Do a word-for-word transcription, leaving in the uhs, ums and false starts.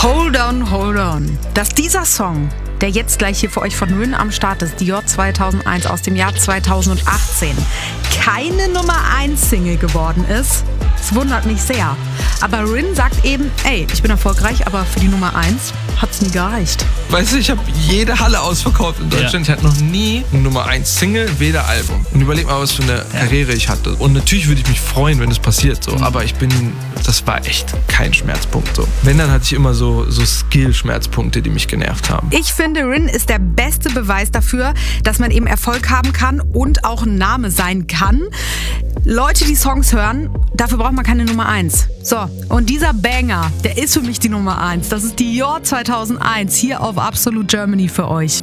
Hold on, hold on. Dass dieser Song, der jetzt gleich hier für euch von Rin am Start ist, Dior zweitausendeins aus dem Jahr zweitausendachtzehn, keine Nummer eins Single geworden ist, das wundert mich sehr. Aber Rin sagt eben, ey, ich bin erfolgreich, aber für die Nummer eins hat's nie gereicht. Weißt du, ich habe jede Halle ausverkauft in Deutschland. Ja. Ich hatte noch nie eine Nummer eins Single, weder Album. Und überleg mal, was für eine ja. Karriere ich hatte. Und natürlich würde ich mich freuen, wenn es passiert. So. Mhm. Aber ich bin, das war echt kein Schmerzpunkt. So. Wenn, dann hatte ich immer so, so Skill-Schmerzpunkte, die mich genervt haben. Ich finde, Rin ist der beste Beweis dafür, dass man eben Erfolg haben kann und auch ein Name sein kann. Leute, die Songs hören, dafür braucht man keine Nummer eins. So, und dieser Banger, der ist für mich die Nummer eins. Das ist Dior zweitausendeins hier auf Absolute Germany für euch.